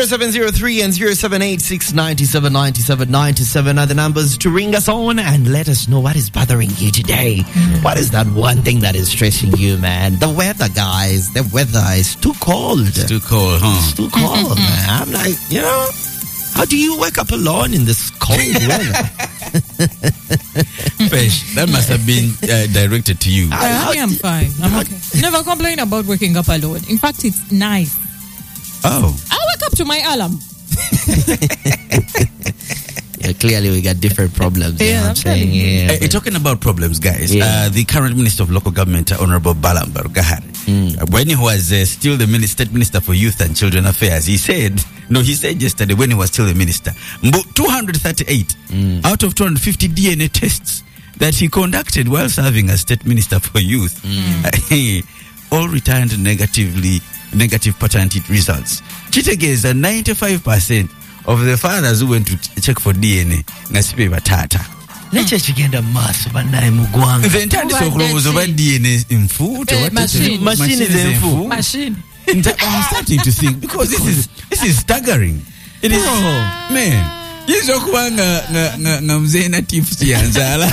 0703 and 0786-9797-97 are the numbers to ring us on and let us know what is bothering you today. What is that one thing that is stressing you, man? The weather, guys. The weather is too cold. It's too cold, huh? It's too cold, man. I'm like, how do you wake up alone in this cold weather? Fish, that must have been directed to you. I'm fine. I'm okay. Never complain about waking up alone. In fact, it's nice. Oh. I wake up to my alarm. Yeah, clearly we got different problems. Yeah, I'm telling you. Talking about problems, guys, Yeah. the current Minister of Local Government, Honorable Balaam Barugahari, when he was still the State Minister for Youth and Children Affairs, he said yesterday when he was still the Minister, 238 out of 250 DNA tests that he conducted while serving as State Minister for Youth, all returned negative paternity results. Chitegeza 95% of the fathers who went to check for DNA ngasibe batata. Nature chigenda maso banaye mugwanga. The entire disclose over DNA in food or Machine is in food. Machine. I'm starting to think because this is staggering. It is man. Yizo kuanga na mzee na tips yanzala.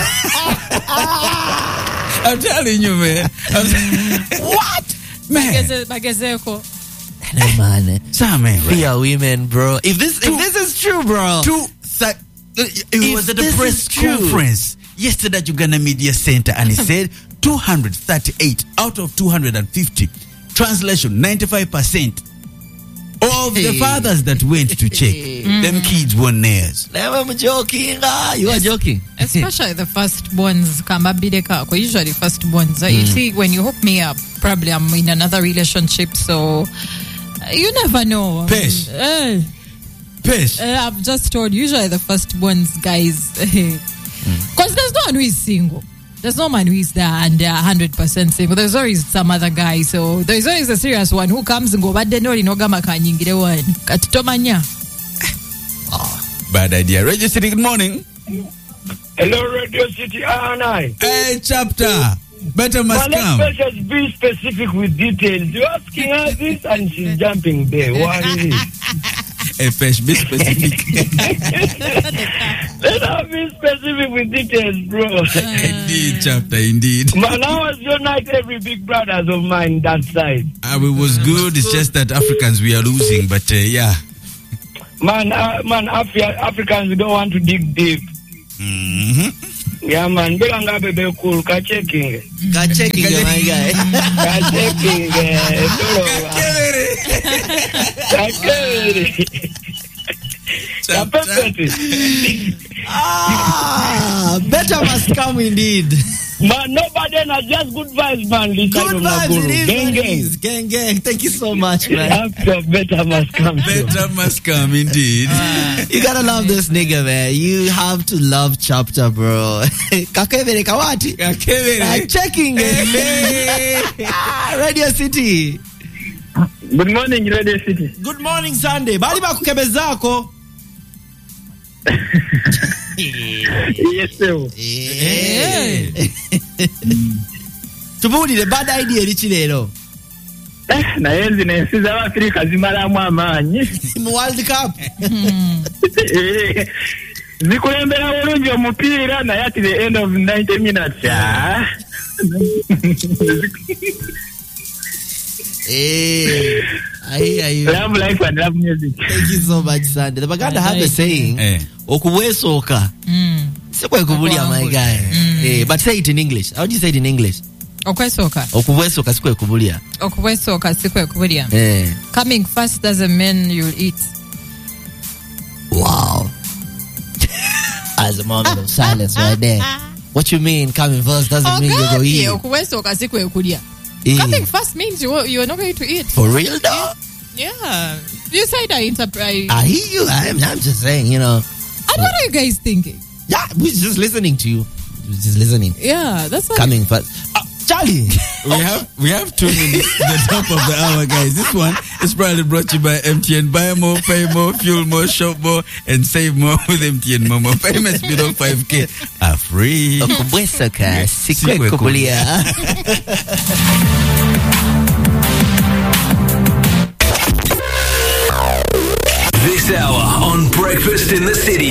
I'm telling you, man. What? Man. Bagezeko. No, man. Man, Fear women, bro. If this is true, bro. It was at a press conference yesterday at Uganda Media Center, and he said 238 out of 250. Translation, 95% of the fathers that went to check, them kids were theirs. I'm joking. You are joking. Especially the firstborns. Usually firstborns. You see, when you hook me up, probably I'm in another relationship, so you never know. Pesh. I've just told you, usually the firstborns guys, because there's no one who is single. There's no man who is there and they're 100% single. There's always some other guy. So there's always a serious one who comes and go, but then no gama kanyingire one. Katitomanya. Bad idea. Radio City, good morning. Hello, Radio City, I. Hey, chapter. Better must come. Let's just be specific with details. You're asking her this and she's jumping there. What is it? Hey, Fish, be specific. Let us be specific with details, bro. Indeed, chapter, indeed. Man, how was your night, every big brothers of mine that side? It was good. It's just that Africans, we are losing, but yeah. Man, Africans, we don't want to dig deep. Yeah, man. Belanga bebe cool. Ka-checking, my guy. Ka-checking. Better must come indeed. Man, nobody not just good vibes, man. Good vibes, it is. Gang. Thank you so much, man. After better must come. Better must come, indeed. You gotta love this nigga, man. You have to love Chapter, bro. Kakevere kawati. Checking it. Radio City. Good morning, Radio City. Good morning, Sunday. Bali bakukebezako. Yes, sir. Tubuli the bad idea lichilero. Na yenzi nesiza Afrika zimalamu amanyi. Mu World Cup. Zikulembera bulungi omupiira naye at the end of 90 minutes. I hear you. Love life and love music. Thank you so much, Sunday. The Baganda have a saying, okuwesoka. Sikwe kubulia, my guy. But say it in English. How do you say it in English? Okwesoka. Okuwesoka sikwe kubulia. Okwesoka sikwe kubulia. Coming first doesn't mean you'll eat. Wow. As a moment of silence right there. What you mean coming first doesn't mean you're going to eat? Okwesoka sikwe kubulia. Coming first means you're not going to eat. For real, though? Yeah. You said I interpret. I hear you. I'm just saying, And what are you guys thinking? Yeah, we're just listening to you. We're just listening. Yeah, that's what coming first. Charlie, we have 2 minutes at the top of the hour, guys. This one is probably brought to you by MTN. Buy more, pay more, fuel more, shop more, and save more with MTN Momo. Payments below 5K are free. Okubwesoka sikwe kubulia. Hour on Breakfast in the City.